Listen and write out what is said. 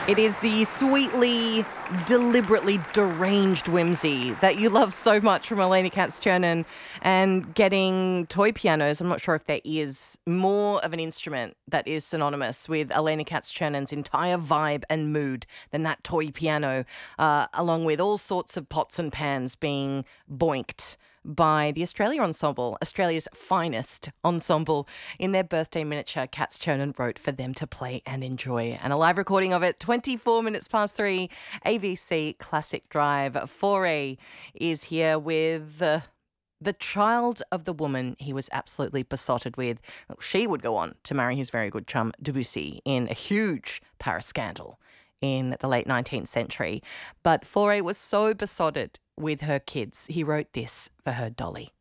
It is the sweetly, deliberately deranged whimsy that you love so much from Eleni Katz-Chernin, and getting toy pianos. I'm not sure if there is more of an instrument that is synonymous with Eleni Katz-Chernin's entire vibe and mood than that toy piano, along with all sorts of pots and pans being boinked by the Australia Ensemble, Australia's finest ensemble. In their birthday miniature, Katz-Chernin wrote for them to play and enjoy. And a live recording of it, 24 minutes past 3, ABC Classic Drive. Fauré is here with the child of the woman he was absolutely besotted with. She would go on to marry his very good chum Debussy in a huge Paris scandal in the late 19th century. But Fauré was so besotted with her kids, he wrote this for her Dolly.